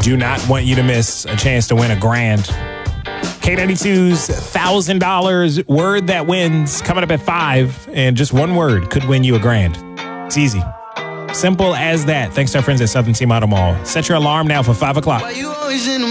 do not want you to miss a chance to win a grand. K92's $1,000 word that wins coming up at 5, and just one word could win you a grand. It's easy. Simple as that. Thanks to our friends at Southern Team Auto Mall. Set your alarm now for 5 o'clock.